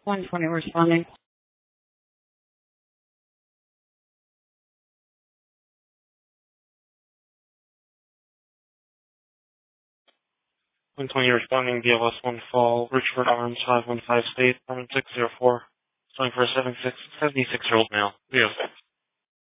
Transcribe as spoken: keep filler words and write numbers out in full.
one twenty responding. one twenty responding, D L S one fall, Richford Arms, five one five State, one six zero four. Calling for a seventy-six year old male. three oh six.